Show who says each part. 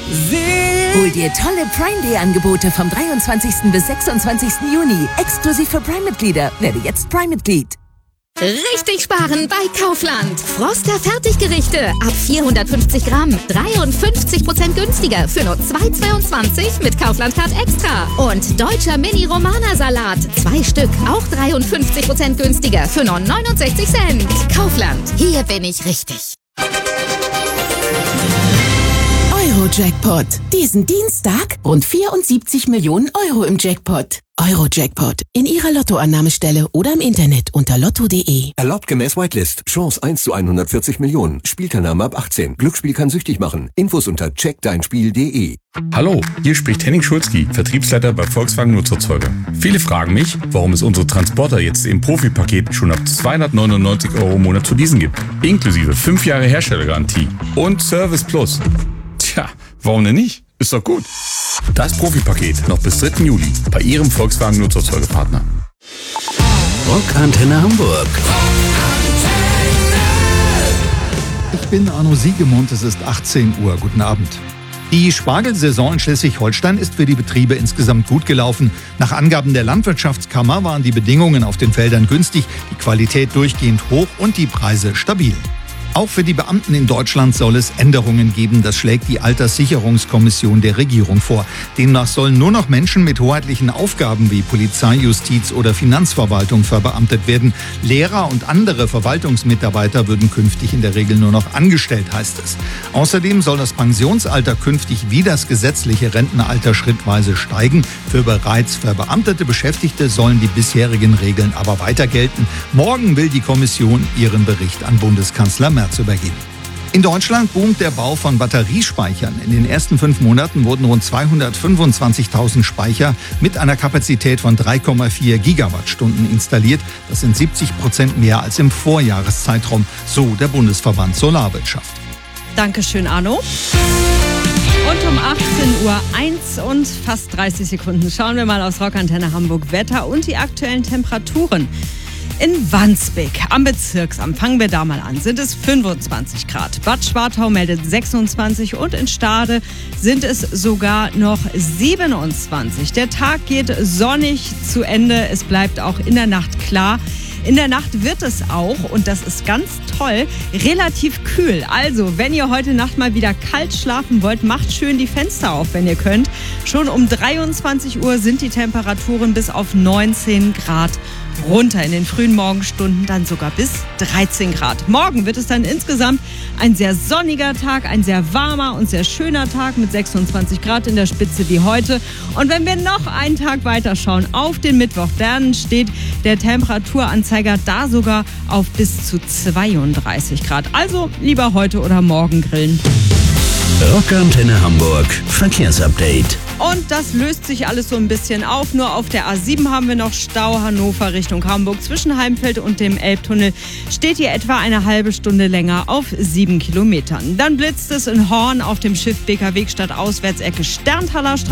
Speaker 1: Hol dir tolle Prime Day Angebote vom 23. bis 26. Juni. Exklusiv für Prime-Mitglieder. Werde jetzt Prime-Mitglied.
Speaker 2: Richtig sparen bei Kaufland. Froster Fertiggerichte ab 450 Gramm. 53% günstiger für nur 2,22 mit Kaufland Card Extra. Und deutscher Mini-Romana-Salat. 2 Stück, auch 53% günstiger für nur 69 Cent. Kaufland, hier bin ich richtig.
Speaker 1: Euro-Jackpot. Diesen Dienstag rund 74 Millionen Euro im Jackpot. Euro-Jackpot. In Ihrer Lottoannahmestelle oder im Internet unter lotto.de.
Speaker 3: Erlaubt gemäß Whitelist. Chance 1 zu 140 Millionen. Spielteilnahme ab 18. Glücksspiel kann süchtig machen. Infos unter checkdeinspiel.de.
Speaker 4: Hallo, hier spricht Henning Schulzki, Vertriebsleiter bei Volkswagen Nutzerzeuger. Viele fragen mich, warum es unsere Transporter jetzt im Profipaket schon ab 299 € im Monat zu leasen gibt. Inklusive 5 Jahre Herstellergarantie und Service Plus. Tja, warum denn nicht? Ist doch gut. Das Profipaket noch bis 3. Juli bei Ihrem Volkswagen Nutzerzeugerpartner.
Speaker 5: Rockantenne Hamburg.
Speaker 6: Ich bin Arno Siegemund, es ist 18 Uhr. Guten Abend. Die Spargelsaison in Schleswig-Holstein ist für die Betriebe insgesamt gut gelaufen. Nach Angaben der Landwirtschaftskammer waren die Bedingungen auf den Feldern günstig, die Qualität durchgehend hoch und die Preise stabil. Auch für die Beamten in Deutschland soll es Änderungen geben. Das schlägt die Alterssicherungskommission der Regierung vor. Demnach sollen nur noch Menschen mit hoheitlichen Aufgaben wie Polizei, Justiz oder Finanzverwaltung verbeamtet werden. Lehrer und andere Verwaltungsmitarbeiter würden künftig in der Regel nur noch angestellt, heißt es. Außerdem soll das Pensionsalter künftig wie das gesetzliche Rentenalter schrittweise steigen. Für bereits verbeamtete Beschäftigte sollen die bisherigen Regeln aber weiter gelten. Morgen will die Kommission ihren Bericht an Bundeskanzler Merz übergeben. In Deutschland boomt der Bau von Batteriespeichern. In den ersten 5 Monaten wurden rund 225.000 Speicher mit einer Kapazität von 3,4 Gigawattstunden installiert. Das sind 70% mehr als im Vorjahreszeitraum, so der Bundesverband Solarwirtschaft.
Speaker 7: Dankeschön, Arno. Und um 18:01 Uhr und fast 30 Sekunden schauen wir mal aus Rockantenne Hamburg Wetter und die aktuellen Temperaturen. In Wandsbek am Bezirksamt, fangen wir da mal an, sind es 25 Grad. Bad Schwartau meldet 26 und in Stade sind es sogar noch 27. Der Tag geht sonnig zu Ende, es bleibt auch in der Nacht klar. In der Nacht wird es auch, und das ist ganz toll, relativ kühl. Also, wenn ihr heute Nacht mal wieder kalt schlafen wollt, macht schön die Fenster auf, wenn ihr könnt. Schon um 23 Uhr sind die Temperaturen bis auf 19 Grad runter. In den frühen Morgenstunden dann sogar bis 13 Grad. Morgen wird es dann insgesamt ein sehr sonniger Tag, ein sehr warmer und sehr schöner Tag mit 26 Grad in der Spitze wie heute. Und wenn wir noch einen Tag weiter schauen, auf den Mittwoch, dann steht der Temperaturanzeiger da sogar auf bis zu 32 Grad. Also lieber heute oder morgen grillen.
Speaker 5: Rockantenne Hamburg Verkehrsupdate.
Speaker 7: Und das löst sich alles so ein bisschen auf. Nur auf der A7 haben wir noch Stau Hannover Richtung Hamburg. Zwischen Heimfeld und dem Elbtunnel steht hier etwa eine halbe Stunde länger auf 7 Kilometern. Dann blitzt es in Horn auf dem Schiff BK Wegstadt auswärts Ecke Sterntaler